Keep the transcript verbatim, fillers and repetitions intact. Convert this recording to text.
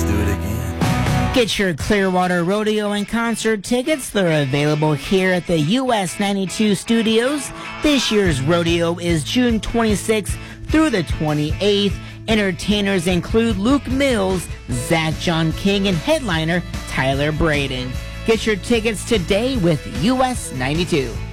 let's do it again. Get your Clearwater Rodeo and concert tickets. They're available here at the U S ninety-two studios. This year's rodeo is June twenty-sixth through the twenty-eighth. Entertainers include Luke Mills, Zach John King, and headliner Tyler Braden. Get your tickets today with U S ninety-two.